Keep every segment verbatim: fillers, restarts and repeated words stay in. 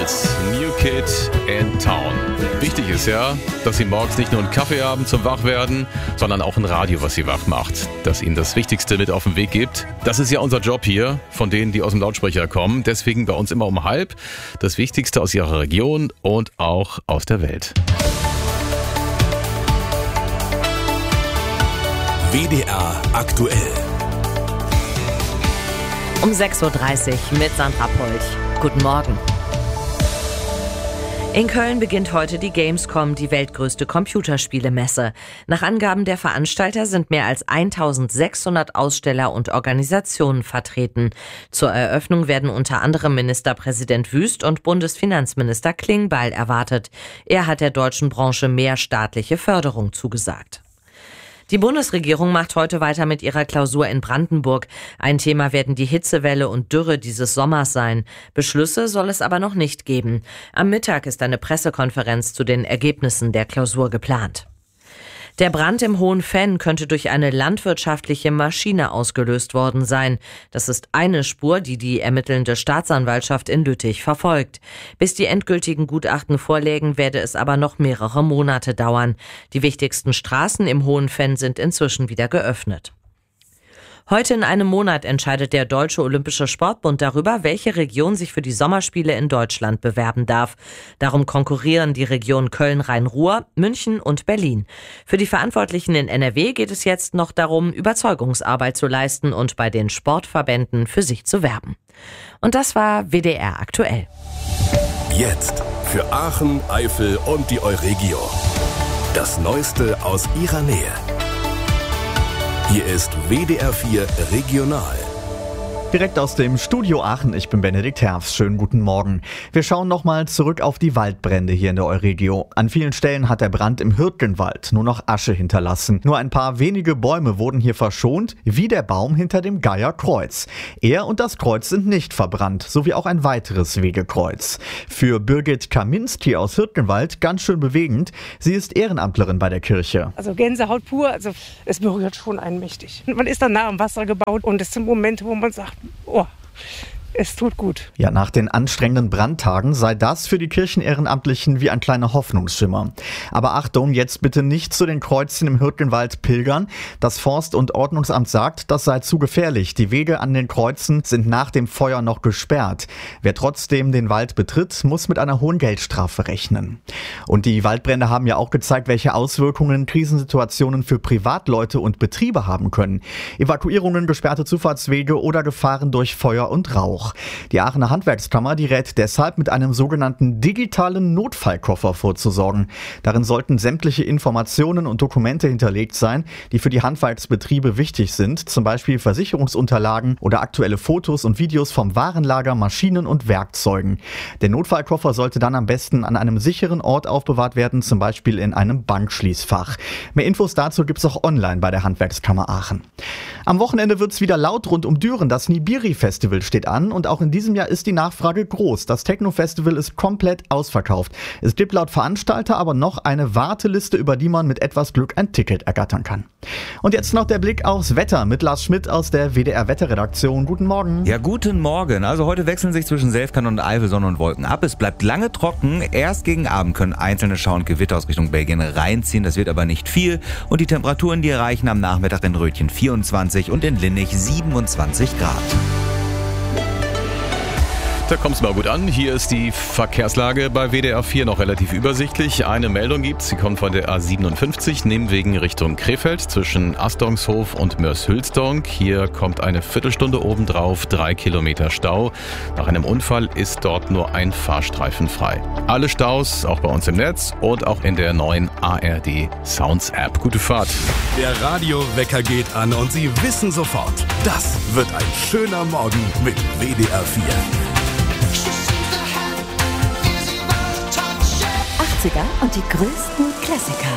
Beatles, New Kid in Town. Wichtig ist ja, dass Sie morgens nicht nur einen Kaffee haben zum Wachwerden, sondern auch ein Radio, was Sie wach macht, das Ihnen das Wichtigste mit auf den Weg gibt. Das ist ja unser Job hier, von denen, die aus dem Lautsprecher kommen. Deswegen bei uns immer um halb das Wichtigste aus Ihrer Region und auch aus der Welt. W D R aktuell. Um sechs Uhr dreißig mit Sandra Polch. Guten Morgen. In Köln beginnt heute die Gamescom, die weltgrößte Computerspielemesse. Nach Angaben der Veranstalter sind mehr als eintausendsechshundert Aussteller und Organisationen vertreten. Zur Eröffnung werden unter anderem Ministerpräsident Wüst und Bundesfinanzminister Klingbeil erwartet. Er hat der deutschen Branche mehr staatliche Förderung zugesagt. Die Bundesregierung macht heute weiter mit ihrer Klausur in Brandenburg. Ein Thema werden die Hitzewelle und Dürre dieses Sommers sein. Beschlüsse soll es aber noch nicht geben. Am Mittag ist eine Pressekonferenz zu den Ergebnissen der Klausur geplant. Der Brand im Hohen Venn könnte durch eine landwirtschaftliche Maschine ausgelöst worden sein. Das ist eine Spur, die die ermittelnde Staatsanwaltschaft in Lüttich verfolgt. Bis die endgültigen Gutachten vorlägen, werde es aber noch mehrere Monate dauern. Die wichtigsten Straßen im Hohen Venn sind inzwischen wieder geöffnet. Heute in einem Monat entscheidet der Deutsche Olympische Sportbund darüber, welche Region sich für die Sommerspiele in Deutschland bewerben darf. Darum konkurrieren die Regionen Köln-Rhein-Ruhr, München und Berlin. Für die Verantwortlichen in N R W geht es jetzt noch darum, Überzeugungsarbeit zu leisten und bei den Sportverbänden für sich zu werben. Und das war W D R aktuell. Jetzt für Aachen, Eifel und die Euregio. Das Neueste aus ihrer Nähe. Hier ist W D R vier Regional. Direkt aus dem Studio Aachen, ich bin Benedikt Herfs. Schönen guten Morgen. Wir schauen nochmal zurück auf die Waldbrände hier in der Euregio. An vielen Stellen hat der Brand im Hürtgenwald nur noch Asche hinterlassen. Nur ein paar wenige Bäume wurden hier verschont, wie der Baum hinter dem Geierkreuz. Er und das Kreuz sind nicht verbrannt, sowie auch ein weiteres Wegekreuz. Für Birgit Kaminski aus Hürtgenwald ganz schön bewegend. Sie ist Ehrenamtlerin bei der Kirche. Also Gänsehaut pur, also es berührt schon einen mächtig. Man ist dann nah am Wasser gebaut und es sind Momente, wo man sagt, oh, es tut gut. Ja, nach den anstrengenden Brandtagen sei das für die Kirchenehrenamtlichen wie ein kleiner Hoffnungsschimmer. Aber Achtung, jetzt bitte nicht zu den Kreuzchen im Hürtgenwald pilgern. Das Forst- und Ordnungsamt sagt, das sei zu gefährlich. Die Wege an den Kreuzen sind nach dem Feuer noch gesperrt. Wer trotzdem den Wald betritt, muss mit einer hohen Geldstrafe rechnen. Und die Waldbrände haben ja auch gezeigt, welche Auswirkungen Krisensituationen für Privatleute und Betriebe haben können. Evakuierungen, gesperrte Zufahrtswege oder Gefahren durch Feuer und Rauch. Die Aachener Handwerkskammer, die rät deshalb, mit einem sogenannten digitalen Notfallkoffer vorzusorgen. Darin sollten sämtliche Informationen und Dokumente hinterlegt sein, die für die Handwerksbetriebe wichtig sind, zum Beispiel Versicherungsunterlagen oder aktuelle Fotos und Videos vom Warenlager, Maschinen und Werkzeugen. Der Notfallkoffer sollte dann am besten an einem sicheren Ort aufbewahrt werden, zum Beispiel in einem Bankschließfach. Mehr Infos dazu gibt's auch online bei der Handwerkskammer Aachen. Am Wochenende wird's wieder laut rund um Düren. Das Nibiri-Festival steht an. Und auch in diesem Jahr ist die Nachfrage groß. Das Techno-Festival ist komplett ausverkauft. Es gibt laut Veranstalter aber noch eine Warteliste, über die man mit etwas Glück ein Ticket ergattern kann. Und jetzt noch der Blick aufs Wetter mit Lars Schmidt aus der W D R-Wetterredaktion. Guten Morgen. Ja, guten Morgen. Also heute wechseln sich zwischen Selfkant und Eifel Sonne und Wolken ab. Es bleibt lange trocken. Erst gegen Abend können einzelne Schauer und Gewitter aus Richtung Belgien reinziehen. Das wird aber nicht viel. Und die Temperaturen, die erreichen am Nachmittag in Rötchen vierundzwanzig und in Linnich siebenundzwanzig Grad. Da kommt es mal gut an. Hier ist die Verkehrslage bei W D R vier noch relativ übersichtlich. Eine Meldung gibt es, sie kommt von der A siebenundfünfzig, Nebenwegen Richtung Krefeld zwischen Astongshof und Mörs-Hülsdonk. Hier kommt eine Viertelstunde obendrauf, drei Kilometer Stau. Nach einem Unfall ist dort nur ein Fahrstreifen frei. Alle Staus auch bei uns im Netz und auch in der neuen A R D Sounds App. Gute Fahrt. Der Radiowecker geht an und Sie wissen sofort, das wird ein schöner Morgen mit W D R vier. achtziger und die größten Klassiker.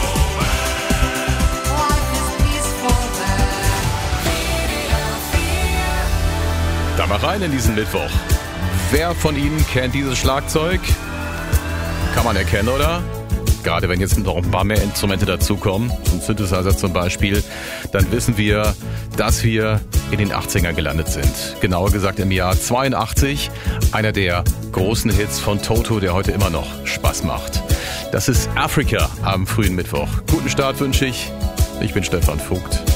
Da mal rein in diesen Mittwoch. Wer von Ihnen kennt dieses Schlagzeug? Kann man erkennen, oder? gerade wenn jetzt noch ein paar mehr Instrumente dazukommen, ein Synthesizer zum Beispiel, dann wissen wir, dass wir in den achtzigern gelandet sind. Genauer gesagt im Jahr zweiundachtzig, einer der großen Hits von Toto, der heute immer noch Spaß macht. Das ist Africa am frühen Mittwoch. Guten Start wünsche ich. Ich bin Stefan Vogt.